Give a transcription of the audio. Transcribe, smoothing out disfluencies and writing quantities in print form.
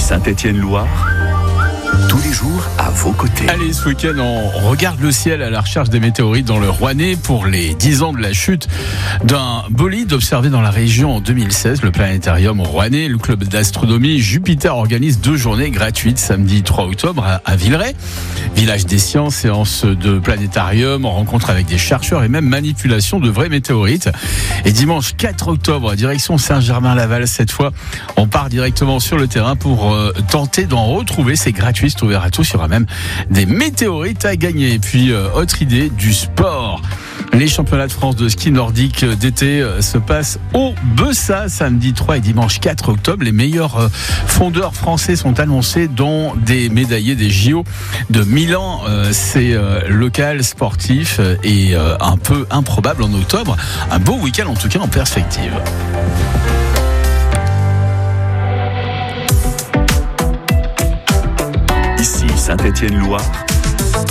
Saint-Étienne-Loire, tous les jours à vos côtés. Allez, ce week-end, on regarde le ciel à la recherche des météorites dans le Rouennais pour les 10 ans de la chute d'un bolide observé dans la région en 2016, le planétarium Rouennais. Le club d'astronomie Jupiter organise 2 journées gratuites samedi 3 octobre à Villeray, village des sciences, séance de planétarium, rencontre avec des chercheurs et même manipulation de vrais météorites. Et dimanche 4 octobre, direction Saint-Germain-Laval, cette fois, on part directement sur le terrain pour tenter d'en retrouver. C'est gratuit, c'est ouvert à tous. Il y aura même des météorites à gagner. Et puis, autre idée, du sport. Les championnats de France de ski nordique d'été se passent au Bessa samedi 3 et dimanche 4 octobre. Les meilleurs fondeurs français sont annoncés, dont des médaillés des JO de Milan. C'est local, sportif et un peu improbable en octobre. Un beau week-end en tout cas en perspective. Ici Saint-Étienne-Loire,